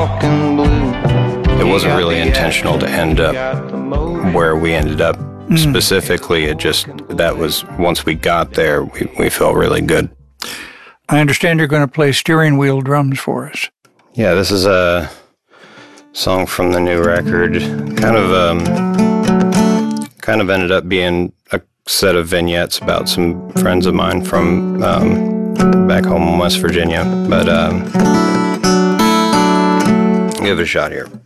talking blue. It wasn't really intentional to end up where we ended up. Specifically, that was, once we got there, we felt really good. I understand you're going to play steering wheel drums for us. Yeah, this is a song from the new record. Kind of ended up being a set of vignettes about some friends of mine from back home in West Virginia. But give it a shot here.